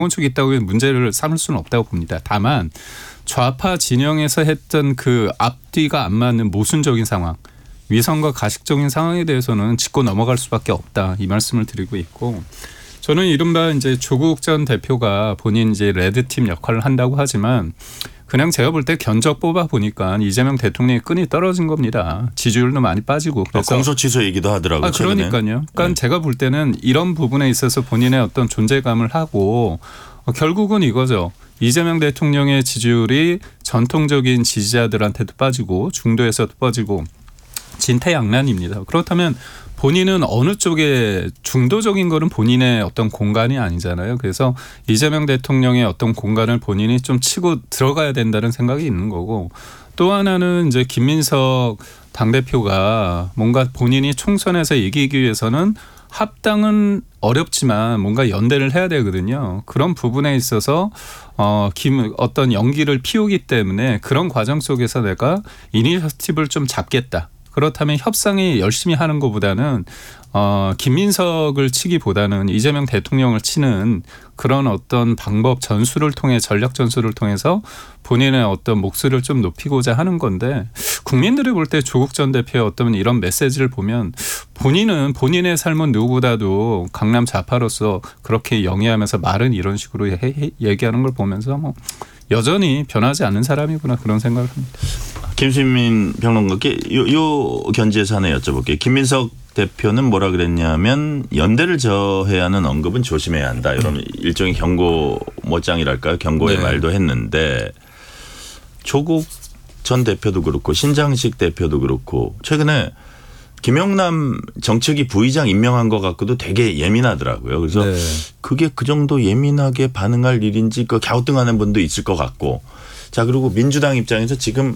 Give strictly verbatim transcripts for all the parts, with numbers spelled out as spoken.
쪽이 있다고 문제를 삼을 수는 없다고 봅니다. 다만 좌파 진영에서 했던 그 앞뒤가 안 맞는 모순적인 상황, 위선과 가식적인 상황에 대해서는 짚고 넘어갈 수밖에 없다, 이 말씀을 드리고 있고, 저는 이른바 이제 조국 전 대표가 본인 이제 레드팀 역할을 한다고 하지만 그냥 제가 볼 때 견적 뽑아 보니까 이재명 대통령의 끈이 떨어진 겁니다. 지지율도 많이 빠지고. 그래서 공소 취소 얘기도 하더라고요. 아, 그러니까요. 그러니까 네. 제가 볼 때는 이런 부분에 있어서 본인의 어떤 존재감을 하고 어, 결국은 이거죠. 이재명 대통령의 지지율이 전통적인 지지자들한테도 빠지고 중도에서도 빠지고 진퇴양난입니다. 그렇다면 본인은 어느 쪽에 중도적인 거는 본인의 어떤 공간이 아니잖아요. 그래서 이재명 대통령의 어떤 공간을 본인이 좀 치고 들어가야 된다는 생각이 있는 거고, 또 하나는 이제 김민석 당대표가 뭔가 본인이 총선에서 이기기 위해서는 합당은 어렵지만 뭔가 연대를 해야 되거든요. 그런 부분에 있어서 어, 김, 어떤 연기를 피우기 때문에 그런 과정 속에서 내가 이니셔티브를 좀 잡겠다. 그렇다면 협상이 열심히 하는 것보다는 어, 김민석을 치기보다는 이재명 대통령을 치는 그런 어떤 방법 전술을 통해 전략 전술을 통해서 본인의 어떤 목소리를 좀 높이고자 하는 건데, 국민들이 볼 때 조국 전 대표의 어떤 이런 메시지를 보면 본인은 본인의 삶은 누구보다도 강남 좌파로서 그렇게 영위하면서 말은 이런 식으로 해, 해, 얘기하는 걸 보면서 뭐 여전히 변하지 않는 사람이구나, 그런 생각을 합니다. 김수민 평론가께 요, 요 견지에서 하나 여쭤볼게요. 김민석 대표는 뭐라 그랬냐면 연대를 저해야 하는 언급은 조심해야 한다, 이런 음. 일종의 경고 모장이랄까요, 경고의 네. 말도 했는데, 조국 전 대표도 그렇고 신장식 대표도 그렇고 최근에 김영남 정책위 부의장 임명한 것 갖고도 되게 예민하더라고요. 그래서 네. 그게 그 정도 예민하게 반응할 일인지 그 갸우뚱하는 분도 있을 것 같고. 자, 그리고 민주당 입장에서 지금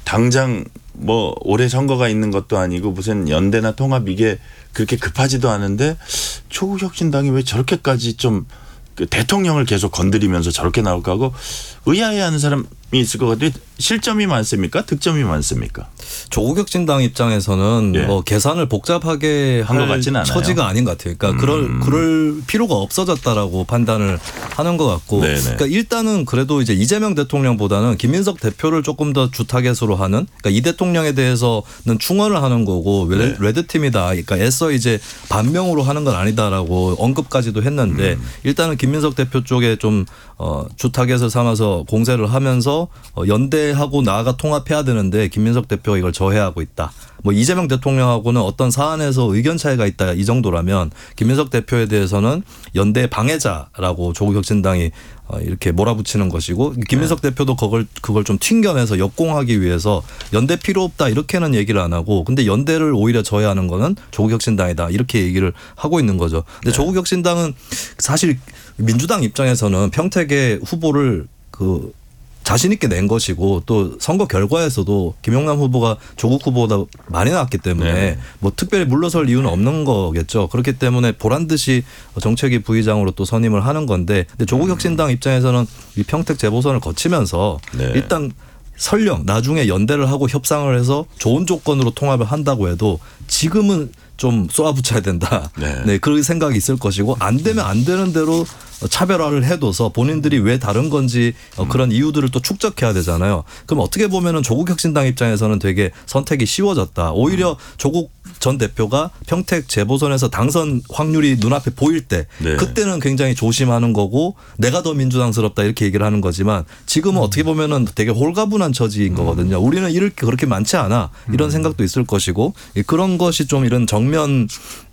당장 뭐 올해 선거가 있는 것도 아니고 무슨 연대나 통합 이게 그렇게 급하지도 않은데 조국 혁신당이 왜 저렇게까지 좀 그 대통령을 계속 건드리면서 저렇게 나올까 하고 의아해하는 사람이 있을 것 같아요. 실점이 많습니까? 득점이 많습니까? 조국 혁신당 입장에서는 예. 뭐 계산을 복잡하게 할 것 같지는 않아요. 처지가 아닌 것 같아요. 그러니까 음. 그럴 그럴 필요가 없어졌다라고 판단을 하는 것 같고, 네네. 그러니까 일단은 그래도 이제 이재명 대통령보다는 김민석 대표를 조금 더 주타겟으로 하는, 그러니까 이 대통령에 대해서는 충원을 하는 거고 네. 레드 팀이다. 그러니까 애써 이제 반명으로 하는 건 아니다라고 언급까지도 했는데 음. 일단은 김민석 대표 쪽에 좀 어, 주타겟을 삼아서 공세를 하면서 어, 연대하고 나아가 통합해야 되는데 김민석 대표가 이걸 저해하고 있다. 뭐 이재명 대통령하고는 어떤 사안에서 의견 차이가 있다, 이 정도라면 김민석 대표에 대해서는 연대 방해자라고 조국 혁신당이 어, 이렇게 몰아붙이는 것이고, 김민석 네. 대표도 그걸 그걸 좀 튕겨내서 역공하기 위해서 연대 필요 없다 이렇게는 얘기를 안 하고, 근데 연대를 오히려 저해하는 거는 조국 혁신당이다 이렇게 얘기를 하고 있는 거죠. 근데 네. 조국 혁신당은 사실 민주당 입장에서는 평택의 후보를 그 자신 있게 낸 것이고, 또 선거 결과에서도 김영남 후보가 조국 후보보다 많이 나왔기 때문에 네. 뭐 특별히 물러설 이유는 없는 거겠죠. 그렇기 때문에 보란 듯이 정책위 부의장으로 또 선임을 하는 건데, 근데 조국 혁신당 입장에서는 이 평택 재보선을 거치면서 네. 일단 설령 나중에 연대를 하고 협상을 해서 좋은 조건으로 통합을 한다고 해도 지금은 좀 쏘아붙여야 된다. 네. 네, 그런 생각이 있을 것이고, 안 되면 안 되는 대로 차별화를 해둬서 본인들이 왜 다른 건지 그런 이유들을 또 축적해야 되잖아요. 그럼 어떻게 보면은 조국 혁신당 입장에서는 되게 선택이 쉬워졌다. 오히려 조국 전 대표가 평택 재보선에서 당선 확률이 눈앞에 보일 때 네. 그때는 굉장히 조심하는 거고 내가 더 민주당스럽다 이렇게 얘기를 하는 거지만, 지금은 음. 어떻게 보면은 되게 홀가분한 처지인 거거든요. 우리는 이렇게 그렇게 많지 않아 이런 음. 생각도 있을 것이고, 그런 것이 좀 이런 정면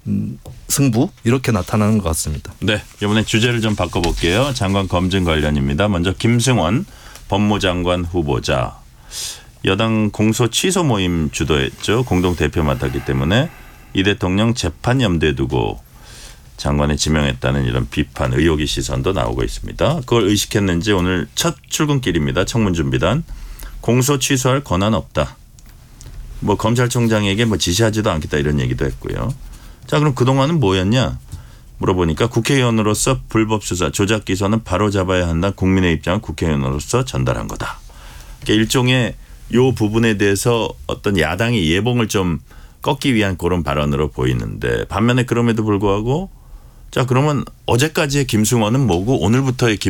승부 이렇게 나타나는 것 같습니다. 네, 이번에 주제를 좀 바꿔볼게요. 장관 검증 관련입니다. 먼저 김승원 법무장관 후보자, 여당 공소 취소 모임 주도했죠. 공동 대표 맡았기 때문에 이 대통령 재판 염두에 두고 장관에 지명했다는 이런 비판, 의혹의 시선도 나오고 있습니다. 그걸 의식했는지 오늘 첫 출근길입니다. 청문준비단. 공소 취소할 권한 없다. 뭐 검찰총장에게 뭐 지시하지도 않겠다 이런 얘기도 했고요. 자, 그럼 그동안은 뭐였냐 물어보니까 국회의원으로서 불법 수사, 조작 기소는 바로 잡아야 한다. 국민의 입장을 국회의원으로서 전달한 거다. 그러니까 일종의 이 부분에 대해서 어떤 야당이 예봉을 좀 꺾기 위한 그런 발언으로 보이는데, 반면에 그럼에도 불구하고 자 그러면 어제까지의 김승원은 뭐고 오늘부터의 김